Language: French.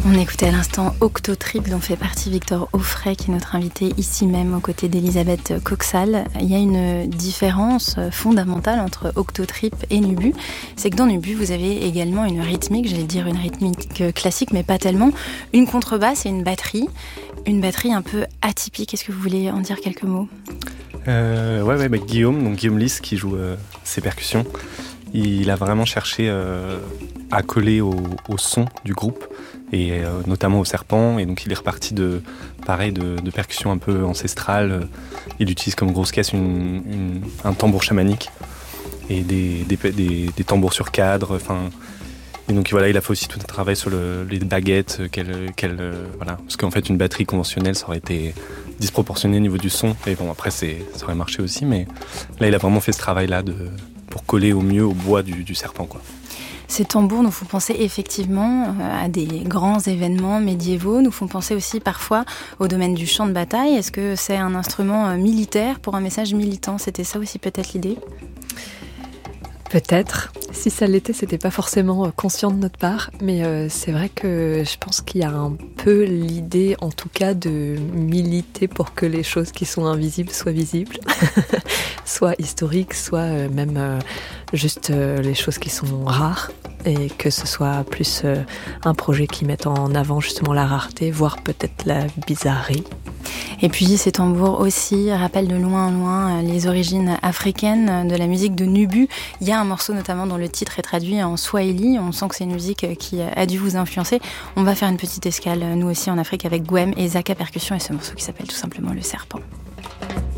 On écoutait à l'instant Octotrip dont fait partie Victor Auffray qui est notre invité ici même aux côtés d'Elisabeth Coxal. Il y a une différence fondamentale entre Octotrip et Nubu. C'est que dans Nubu vous avez également une rythmique, j'allais dire une rythmique classique mais pas tellement, une contrebasse et une batterie un peu atypique. Est-ce que vous voulez en dire quelques mots ? Guillaume Lys qui joue ses percussions, il a vraiment cherché à coller au son du groupe et notamment au serpent, et donc il est reparti de percussions un peu ancestrales. Il utilise comme grosse caisse un tambour chamanique et des tambours sur cadre, et donc voilà, il a fait aussi tout un travail sur les baguettes, parce qu'en fait une batterie conventionnelle ça aurait été disproportionné au niveau du son, et bon après ça aurait marché aussi, mais là il a vraiment fait ce travail là pour coller au mieux au bois du serpent, quoi. Ces tambours nous font penser effectivement à des grands événements médiévaux, nous font penser aussi parfois au domaine du champ de bataille. Est-ce que c'est un instrument militaire pour un message militant ? C'était ça aussi peut-être l'idée ? Peut-être. Si ça l'était, c'était pas forcément conscient de notre part, mais c'est vrai que je pense qu'il y a un peu l'idée, en tout cas, de militer pour que les choses qui sont invisibles soient visibles, soit historiques, soit même juste les choses qui sont rares, et que ce soit plus un projet qui mette en avant justement la rareté, voire peut-être la bizarrerie. Et puis ces tambours aussi rappellent de loin en loin les origines africaines de la musique de Nubu. Il y a un morceau notamment dont le titre est traduit en swahili. On sent que c'est une musique qui a dû vous influencer. On va faire une petite escale, nous aussi en Afrique, avec Gwem et Zaka Percussion et ce morceau qui s'appelle tout simplement Le Serpent.